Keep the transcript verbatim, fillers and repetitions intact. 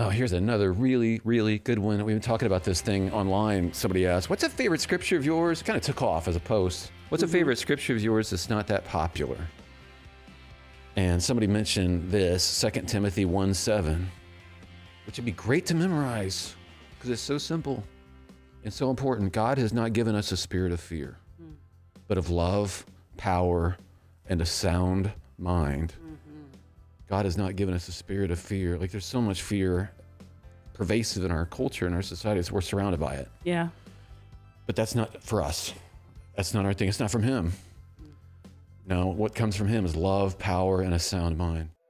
Oh, here's another really, really good one. We've been talking about this thing online. Somebody asked, what's a favorite scripture of yours? Kind of took off as a post. What's mm-hmm. a favorite scripture of yours that's not that popular? And somebody mentioned this, Second Timothy one seven, which would be great to memorize because it's so simple and so important. God has not given us a spirit of fear, mm. but of love, power, and a sound mind. Mm-hmm. God has not given us a spirit of fear. Like there's so much fear pervasive in our culture and our society, so we're surrounded by it. Yeah. But that's not for us. That's not our thing. It's not from him. No, what comes from him is love, power, and a sound mind.